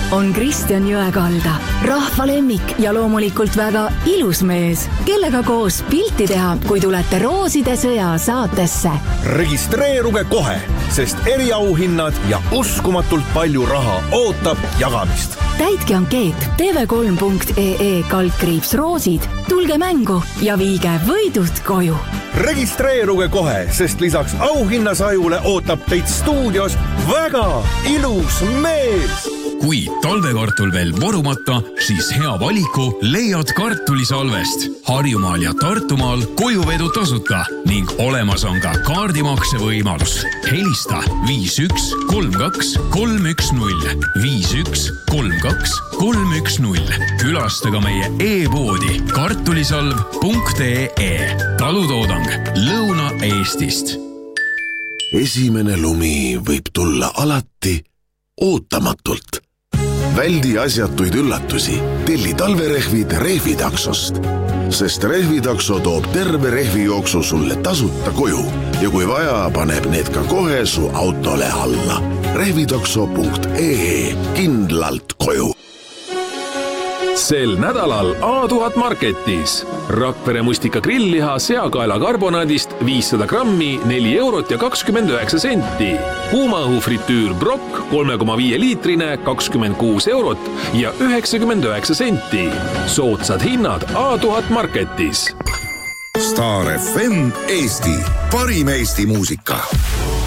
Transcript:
on Kristjan Jõekalda, rahva lemmik ja loomulikult väga ilus mees, kellega koos pilti teha, kui tulete Rooside sõja saatesse. Registreeruge kohe, sest eriauhinnad ja uskumatult palju raha ootab jagamist. Täitke ankeet tv3.ee/roosid, tulge mängu ja viige võidud koju. Registreeruge kohe, sest lisaks auhinnasajule ootab teid stuudios väga ilus mees. Kui talvekartul veel vorumata, siis hea valiku leiad kartulisalvest. Harjumaal ja Tartumaal kojuvedu tasuta ning olemas on ka kaardimakse võimalus. Helista 5132 310 5132 310. Külastage meie e-poodi kartulisalv.ee. Talutoodang Lõuna-Eestist. Esimene lumi võib tulla alati ootamatult. Väldi asjatuid üllatusi. Telli talverehvid Rehvitaksost. Sest Rehvitakso toob terve rehvijooksu sulle tasuta koju. Ja kui vaja, paneb need ka kohe su autole alla. Rehvitakso.ee. Kindlalt koju. Sel nädalal A1000 Marketis. Rakvere mustika grillliha seakaela karbonaadist 500 grammi 4 eurot ja 29 senti. Kuumaõhufritüür Brokk 3,5 liitrine 26 eurot ja 99 senti. Soodsad hinnad A1000 Marketis. Star FM Eesti. Parim Eesti muusika.